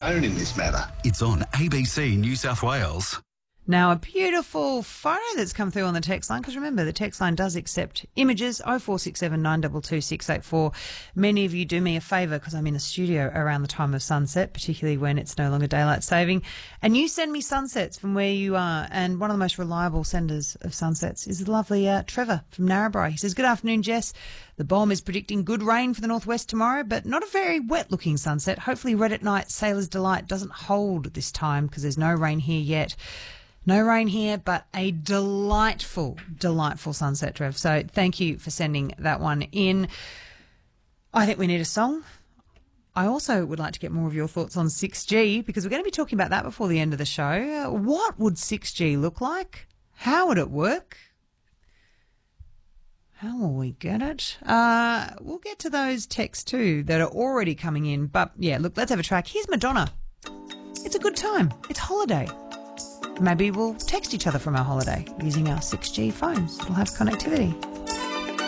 tone in this matter. It's on ABC New South Wales. Now, a beautiful photo that's come through on the text line, because remember, the text line does accept images, 0467 922 684. Many of you do me a favour because I'm in the studio around the time of sunset, particularly when it's no longer daylight saving, and you send me sunsets from where you are, and one of the most reliable senders of sunsets is the lovely Trevor from Narrabri. He says, "Good afternoon, Jess. The bomb is predicting good rain for the northwest tomorrow, but not a very wet-looking sunset. Hopefully red at night, Sailor's Delight doesn't hold this time because there's no rain here yet." No rain here, but a delightful, delightful sunset, Trev. So thank you for sending that one in. I think we need a song. I also would like to get more of your thoughts on 6G because we're going to be talking about that before the end of the show. What would 6G look like? How would it work? How will we get it? We'll get to those texts too that are already coming in. But yeah, look, let's have a track. Here's Madonna. It's a good time. It's holiday. Maybe we'll text each other from our holiday using our 6G phones. We'll have connectivity.